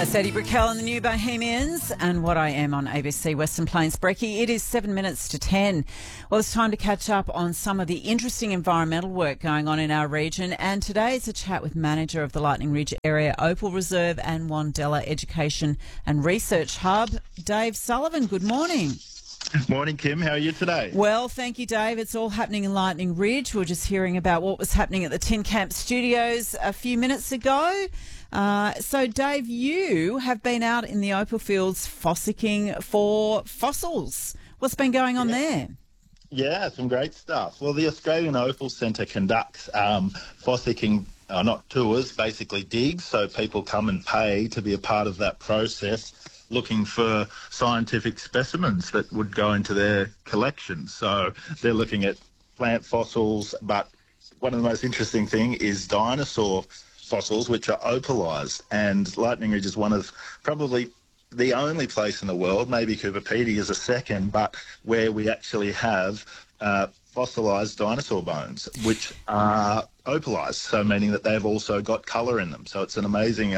That's Eddie Brickell and the New Bohemians and What I Am on ABC Western Plains Brekkie. It is 7 minutes to 10. Well, it's time to catch up on some of the interesting environmental work going on in our region. And today it's a chat with manager of the Lightning Ridge Area Opal Reserve and Wandella Education and Research Hub, Dave Sullivan. Good morning. Morning, Kim. How are you today? Well, thank you, Dave. It's all happening in Lightning Ridge. We were just hearing about what was happening at the Tin Camp Studios a few minutes ago. So, Dave, you have been out in the opal fields fossicking for fossils. What's been going on there? Yeah, some great stuff. Well, the Australian Opal Centre conducts fossicking, not tours, basically digs, so people come and pay to be a part of that process, looking for scientific specimens that would go into their collection. So they're looking at plant fossils, but one of the most interesting thing is dinosaur fossils, which are opalised. And Lightning Ridge is one of probably the only place in the world, maybe Coober Pedy is a second, but where we actually have fossilised dinosaur bones, which are opalised, so meaning that they've also got colour in them. So it's an amazing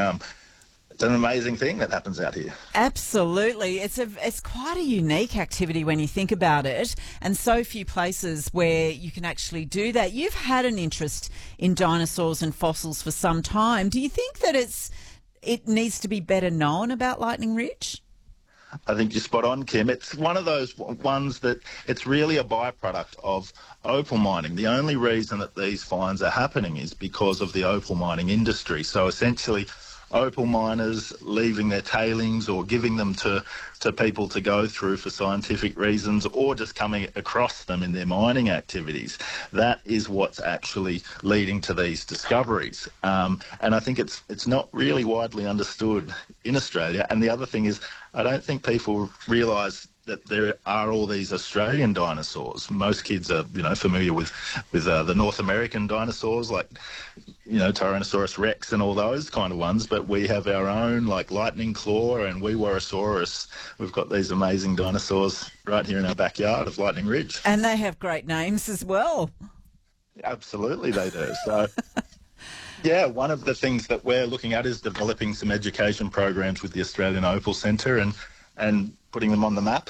thing that happens out here. Absolutely. It's quite a unique activity when you think about it, and so few places where you can actually do that. You've had an interest in dinosaurs and fossils for some time. Do you think that it needs to be better known about Lightning Ridge? I think you're spot on, Kim. It's one of those ones that it's really a byproduct of opal mining. The only reason that these finds are happening is because of the opal mining industry. So essentially, opal miners leaving their tailings or giving them to people to go through for scientific reasons, or just coming across them in their mining activities. That is what's actually leading to these discoveries. And I think it's not really widely understood in Australia. And the other thing is, I don't think people realise that there are all these Australian dinosaurs. Most kids are, familiar with the North American dinosaurs, like, Tyrannosaurus Rex and all those kind of ones. But we have our own, like Lightning Claw and Weewarrasaurus. We've got these amazing dinosaurs right here in our backyard of Lightning Ridge. And they have great names as well. Absolutely, they do. So, yeah, one of the things that we're looking at is developing some education programs with the Australian Opal Centre and putting them on the map,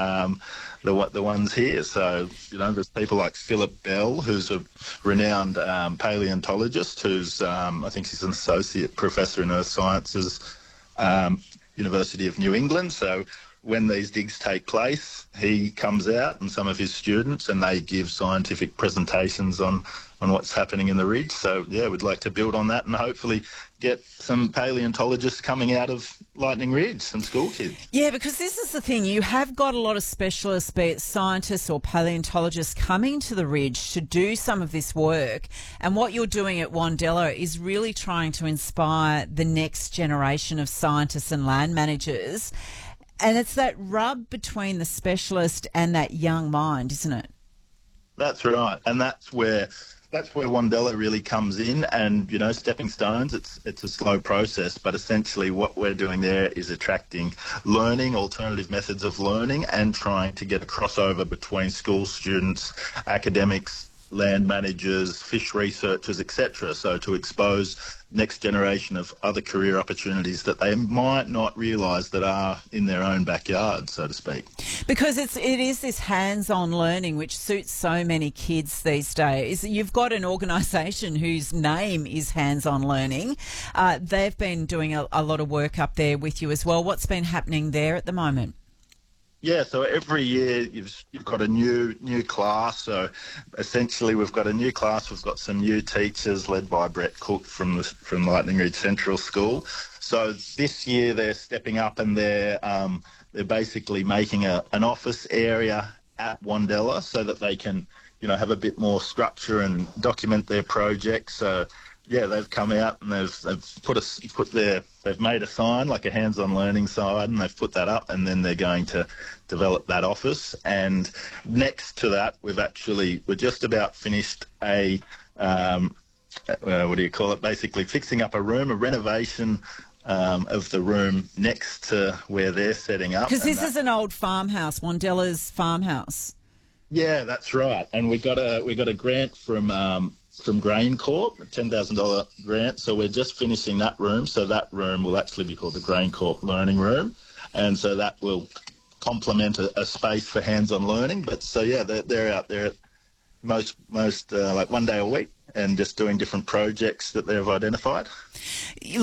the ones here. So, there's people like Philip Bell, who's a renowned paleontologist, who's, I think he's an associate professor in earth sciences, University of New England. So when these digs take place, he comes out and some of his students, and they give scientific presentations on what's happening in the ridge. So, yeah, we'd like to build on that and hopefully get some paleontologists coming out of Lightning Ridge, some school kids. Yeah, because this is the thing. You have got a lot of specialists, be it scientists or paleontologists, coming to the ridge to do some of this work. And what you're doing at Wandella is really trying to inspire the next generation of scientists and land managers. And it's that rub between the specialist and that young mind, isn't it? That's right. And that's where Wandella really comes in, and, stepping stones, it's a slow process, but essentially what we're doing there is attracting learning, alternative methods of learning, and trying to get a crossover between school students, academics, land managers, fish researchers, etc. So to expose next generation of other career opportunities that they might not realise that are in their own backyard, so to speak. Because it is this hands-on learning which suits so many kids these days. You've got an organisation whose name is Hands-On Learning. They've been doing a lot of work up there with you as well. What's been happening there at the moment? Yeah, so every year you've got a new class. So essentially we've got a new class. We've got some new teachers led by Brett Cook from Lightning Ridge Central School. So this year they're stepping up and they're basically making an office area at Wandella so that they can, have a bit more structure and document their projects. So yeah, they've come out and they've made a sign, like a hands-on learning sign, and they've put that up, and then they're going to develop that office. And next to that, we're just about finished basically fixing up a room, a renovation of the room next to where they're setting up. Because this is an old farmhouse, Wandella's farmhouse. Yeah, that's right. And we got a grant from from GrainCorp, a $10,000 grant. So we're just finishing that room. So that room will actually be called the GrainCorp Learning Room. And so that will complement a space for hands-on learning. But so, yeah, they're out there most like one day a week and just doing different projects that they've identified.